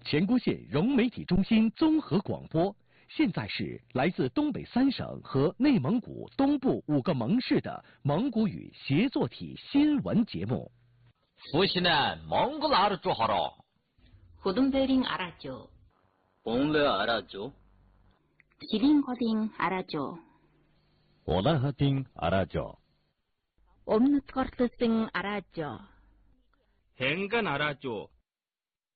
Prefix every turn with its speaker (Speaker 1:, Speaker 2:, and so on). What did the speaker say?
Speaker 1: 前郭县融媒体中心综合广播，现在是来自东北3省和内蒙古东部5个盟市的蒙古语协作体新闻节目。
Speaker 2: 후시는 몽골 알을 줄 알아.
Speaker 3: 고등베링 알았죠.
Speaker 4: 봉래 알았죠.
Speaker 3: 지링거딩 알았죠.
Speaker 5: 오라하팅 알았죠.
Speaker 3: 옴누트거르트싱 알았죠.
Speaker 6: 행간 알았죠.